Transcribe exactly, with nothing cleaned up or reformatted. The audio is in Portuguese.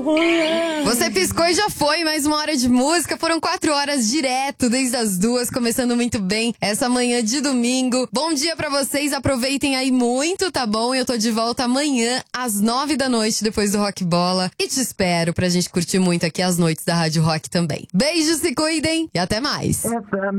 Você piscou e já foi, mais uma hora de música. Foram quatro horas direto, desde as duas, começando muito bem essa manhã de domingo. Bom dia pra vocês, aproveitem aí muito, tá bom? Eu tô de volta amanhã, às nove da noite, depois do Rock Bola. E te espero pra gente curtir muito aqui as noites da Rádio Rock também. Beijos, se cuidem e até mais.